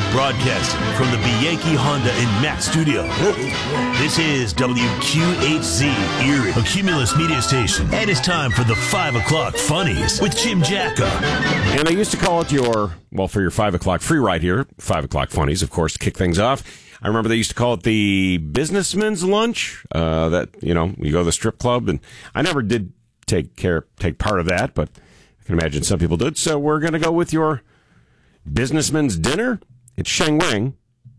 Broadcasting from the Bianchi Honda and Mack studio. This is WQHZ Erie, a Cumulus media station. And it's time for the 5 o'clock funnies with Jim Jacka. And they used to call it for your 5 o'clock free ride here, 5 o'clock funnies, of course, to kick things off. I remember they used to call it the businessman's lunch, you go to the strip club. And I never did take part of that, but I can imagine some people did. So we're going to go with your businessman's dinner. It's Sheng Wang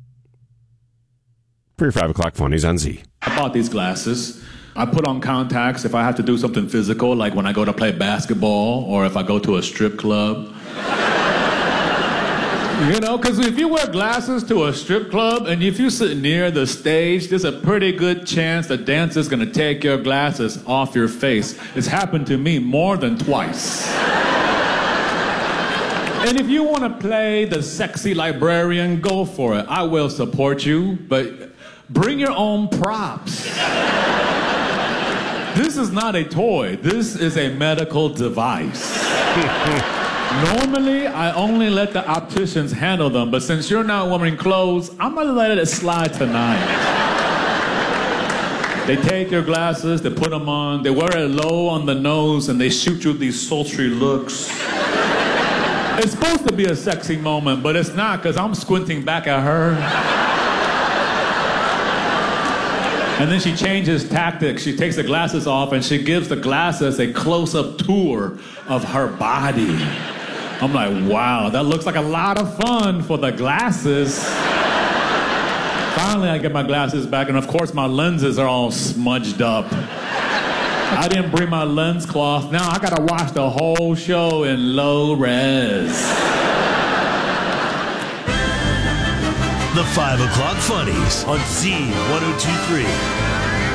for your 5 o'clock funnies on Z. I bought these glasses. I put on contacts if I have to do something physical, like when I go to play basketball or if I go to a strip club. Because if you wear glasses to a strip club and if you sit near the stage, there's a pretty good chance the dancer's going to take your glasses off your face. It's happened to me more than twice. And if you want to play the sexy librarian, go for it. I will support you, but bring your own props. This is not a toy. This is a medical device. Normally, I only let the opticians handle them, but since you're not wearing clothes, I'm going to let it slide tonight. They take your glasses, they put them on, they wear it low on the nose, and they shoot you these sultry looks. It's supposed to be a sexy moment, but it's not because I'm squinting back at her. And then she changes tactics. She takes the glasses off and she gives the glasses a close-up tour of her body. I'm like, wow, that looks like a lot of fun for the glasses. Finally, I get my glasses back, and of course, my lenses are all smudged up. I didn't bring my lens cloth. Now I gotta watch the whole show in low res. The 5 o'clock funnies on Z1023.